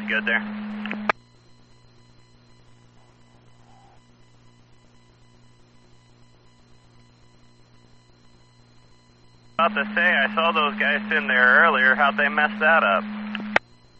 Good there. About to say, I saw those guys in there earlier. How'd they mess that up?